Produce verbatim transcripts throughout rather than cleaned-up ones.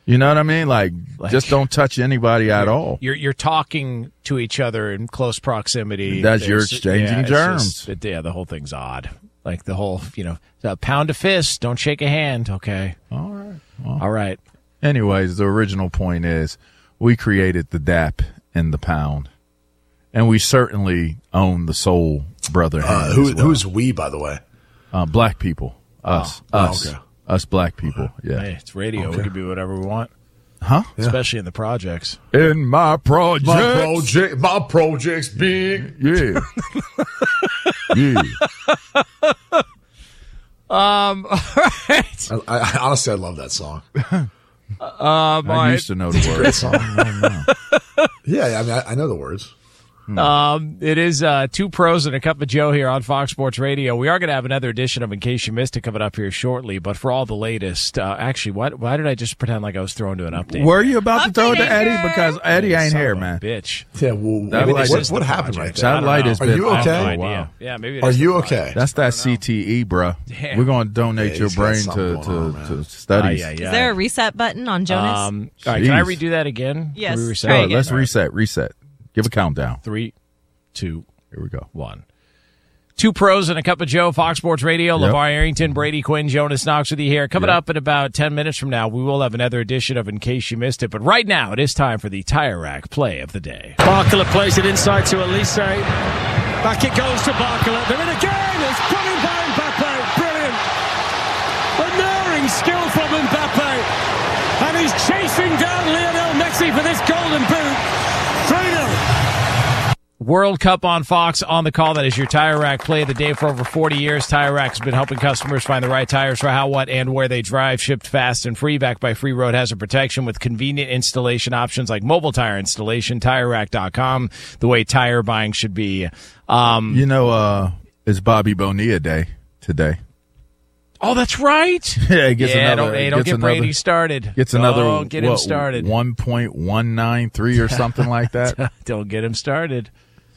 You know what I mean? Like, Like, just don't touch anybody at all. You're you're talking to each other in close proximity. That's you're There's- exchanging yeah, it's germs. just- it- yeah, the whole thing's odd. Like the whole, you know, uh, pound a fist, don't shake a hand. Okay. All right. Well, All right. anyways, the original point is we created the D A P and the pound. And we certainly own the soul brother. Uh, who, Who's we, by the way? Uh, black people. Us. Oh, us. okay. Us black people. Yeah. Hey, it's radio. Okay. We can be whatever we want, Huh? especially in the projects. In my project. My project, my project's big. Yeah. yeah. Um, all right. I, I, honestly, I love that song. Um, I used to know the Great words. song. Yeah, I mean, I, I know the words. Um, it is uh, two pros and a cup of Joe here on Fox Sports Radio. We are going to have another edition of In Case You Missed It coming up here shortly. But for all the latest, uh, actually, why, why did I just pretend like I was throwing to an update? Were you about to throw it to Update Eddie? her. Because Eddie ain't Son here, of a man. Bitch. Yeah, well, That what, light what, is what the happened project. right there? I don't That light know. has Are been you off okay? for a I have no while. idea. Yeah, maybe. it Are is the you project. okay? That's that C T E, bro. Damn. We're going to donate Yeah, your he's got brain something to, going to, on, to man. studies. Aye, aye, Is aye. there a reset button on Jonas? Um, all right, can I Jeez. redo that again? Yes, Can we reset? try All right, again. let's All right. reset, reset. Give a countdown. Three, two, Here we go. one. Two pros and a cup of Joe, Fox Sports Radio. Yep. LeVar Arrington, Brady Quinn, Jonas Knox with you here. Coming Yep. up in about ten minutes from now, we will have another edition of In Case You Missed It. But right now, it is time for the Tire Rack play of the day. Barkala plays it inside to Elise. Back it goes to Barkala. They're in again. It's put in by Mbappe. Brilliant. Unerring skill from Mbappe. And he's chasing down Lionel Messi for this golden boot. three nil. World Cup on Fox on the call. That is your Tire Rack play of the day for over forty years. Tire Rack has been helping customers find the right tires for how, what, and where they drive. Shipped fast and free, backed by free road hazard protection with convenient installation options like mobile tire installation. Tire Rack dot com, the way tire buying should be. Um, You know, uh, it's Bobby Bonilla Day today. oh, that's right. Yeah, he gets yeah, another. don't, hey, don't gets get another, Brady started. Gets another. Don't get him what, started. one point one nine three or something like that. Don't get him started.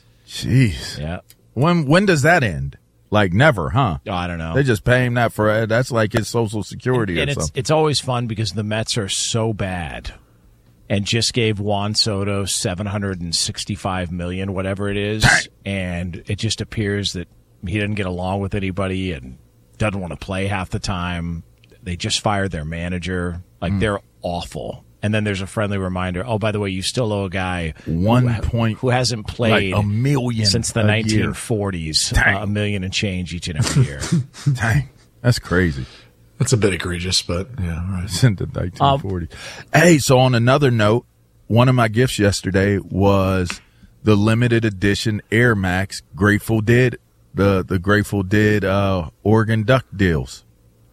Jeez. Yeah. When when does that end? Like never, huh? Oh, I don't know. They just pay him that for that's like his Social Security and or it's something. it's always fun because the Mets are so bad, and just gave Juan Soto seven hundred and sixty-five million, whatever it is, and it just appears that he didn't get along with anybody and doesn't want to play half the time. They just fired their manager. Like they're awful. And then there's a friendly reminder. Oh, by the way, you still owe a guy One who, point- who hasn't played like a million since the a year. nineteen forties, uh, a million and change each and every year. Dang, that's crazy. That's a bit egregious, but yeah, all right. Since the nineteen forties. hey, so on another note, one of my gifts yesterday was the limited edition Air Max Grateful Dead, the the Grateful Dead uh, Oregon Duck deals.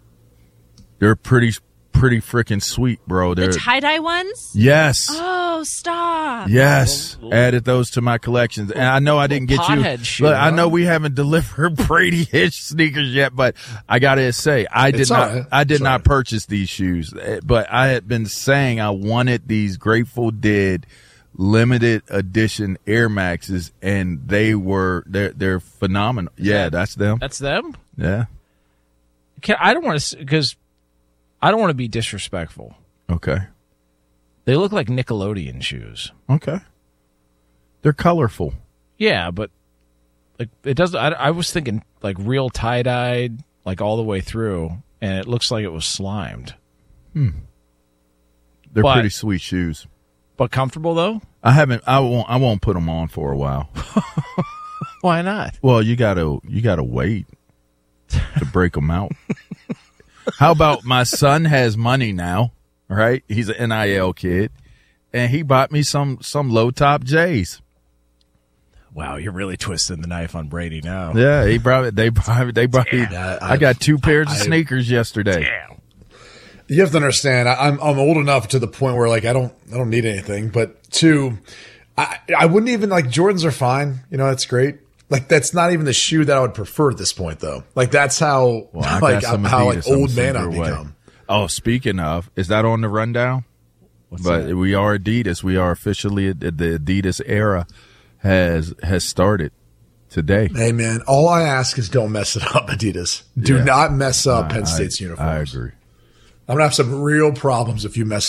They're pretty pretty freaking sweet, bro. They're The tie-dye ones? yes. Oh, stop. Yes, added those to my collections, and I know I didn't get you. pothead shoe, Look, I know huh? we haven't delivered Brady Hitch sneakers yet, but I gotta say, I did It's not. all right. I did It's all not right. purchase these shoes, eh, but I had been saying I wanted these Grateful Dead limited edition Air Maxes, and they were they're they're phenomenal. Yeah, that's them. That's them? Yeah. Can, I don't want to, because I don't want to be disrespectful. Okay. They look like Nickelodeon shoes. Okay. They're colorful. Yeah, but like it does. I, I was thinking like real tie dyed, like all the way through, and it looks like it was slimed. They're But- pretty sweet shoes. But comfortable though. I haven't. I won't. I won't put them on for a while. Why not? Well, you gotta you gotta wait to break them out. How about my son has money now, right? He's an N I L kid, and he bought me some some low top J's. Wow, you're really twisting the knife on Brady now. Yeah, he brought they brought they brought. Yeah, I, got two pairs of I- sneakers yesterday. Damn. You have to understand, I, I'm I'm old enough to the point where like I don't I don't need anything. But two, I I wouldn't even like Jordans are fine. You know, that's great. Like that's not even the shoe that I would prefer at this point, though. Like that's how Well, I like got some how like Adidas I'm old man sending I've her way. become. Oh, speaking of, is that on the rundown? What's but that? we are Adidas. We are officially the Adidas era has has started today. Hey man, all I ask is don't mess it up, Adidas. Do Yeah. not mess up I- Penn State's I, uniforms. I agree. I'm gonna have some real problems if you mess